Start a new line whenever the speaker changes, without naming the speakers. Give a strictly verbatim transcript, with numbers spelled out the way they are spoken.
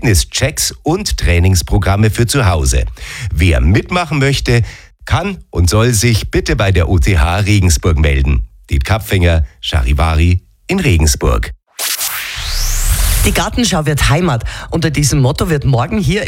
Fitnesschecks und Trainingsprogramme für zu Hause. Wer mitmachen möchte, kann und soll sich bitte bei der O T H Regensburg melden. Diet Kapfinger, Charivari in Regensburg.
Die Gartenschau wird Heimat. Unter diesem Motto wird morgen hier im